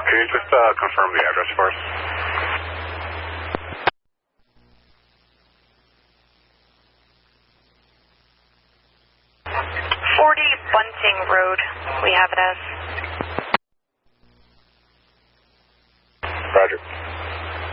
Can you just confirm the address for us? 40 Bunting Road, we have it as.